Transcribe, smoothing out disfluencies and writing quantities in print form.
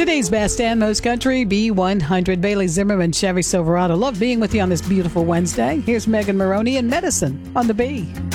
Today's best and most country, B100 Bailey Zimmerman Chevy Silverado. Love being with you on this beautiful Wednesday. Here's Megan Maroney and Medicine on the B.